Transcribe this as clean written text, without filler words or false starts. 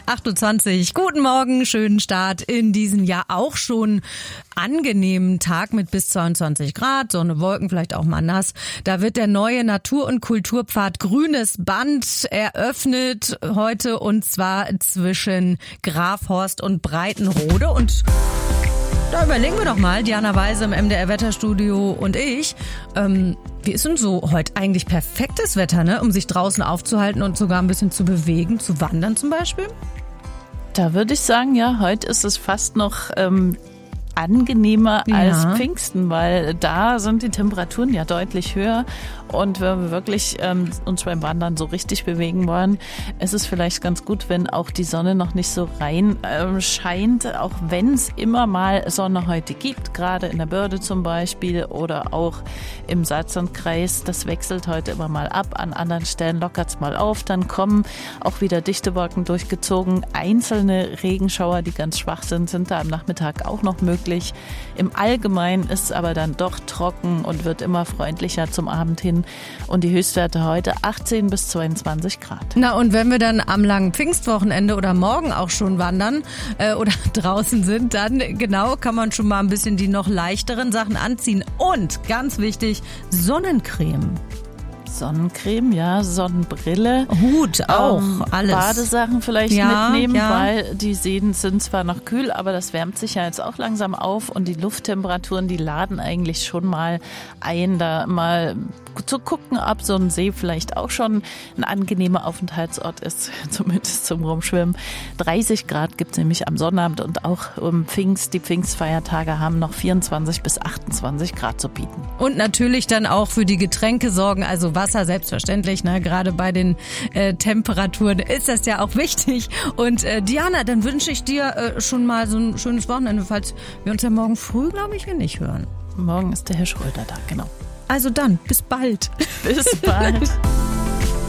8.20 Uhr. Guten Morgen, schönen Start in diesen ja auch schon angenehmen Tag mit bis 22 Grad, Sonne, Wolken, vielleicht auch mal nass. Da wird der neue Natur- und Kulturpfad Grünes Band eröffnet heute, und zwar zwischen Grafhorst und Breitenrode. Und da überlegen wir doch mal, Diana Weise im MDR-Wetterstudio und ich, wie ist denn so heute eigentlich perfektes Wetter, ne? Um sich draußen aufzuhalten und sogar ein bisschen zu bewegen, zu wandern zum Beispiel? Da würde ich sagen, ja, heute ist es fast noch angenehmer als Pfingsten, weil da sind die Temperaturen ja deutlich höher, und wenn wir wirklich uns beim Wandern so richtig bewegen wollen, ist es vielleicht ganz gut, wenn auch die Sonne noch nicht so rein scheint, auch wenn es immer mal Sonne heute gibt, gerade in der Börde zum Beispiel oder auch im Salzlandkreis. Das wechselt heute immer mal ab, an anderen Stellen lockert es mal auf, dann kommen auch wieder dichte Wolken durchgezogen. Einzelne Regenschauer, die ganz schwach sind, sind da am Nachmittag auch noch möglich. Im Allgemeinen ist es aber dann doch trocken und wird immer freundlicher zum Abend hin. Und die Höchstwerte heute 18 bis 22 Grad. Na, und wenn wir dann am langen Pfingstwochenende oder morgen auch schon wandern oder draußen sind, dann genau kann man schon mal ein bisschen die noch leichteren Sachen anziehen. Und ganz wichtig, Sonnencreme. Sonnencreme, ja, Sonnenbrille. Hut auch, alles. Badesachen vielleicht mitnehmen, weil die Seen sind zwar noch kühl, aber das wärmt sich ja jetzt auch langsam auf, und die Lufttemperaturen, die laden eigentlich schon mal ein, da mal zu gucken, ob so ein See vielleicht auch schon ein angenehmer Aufenthaltsort ist, zumindest zum Rumschwimmen. 30 Grad gibt es nämlich am Sonnabend, und auch die Pfingstfeiertage haben noch 24 bis 28 Grad zu bieten. Und natürlich dann auch für die Getränke sorgen, also Wasser selbstverständlich, ne? Gerade bei den Temperaturen ist das ja auch wichtig. Und Diana, dann wünsche ich dir schon mal so ein schönes Wochenende, falls wir uns ja morgen früh, glaube ich, hier nicht hören. Morgen ist der Herr Schröder da, genau. Also dann, bis bald. Bis bald.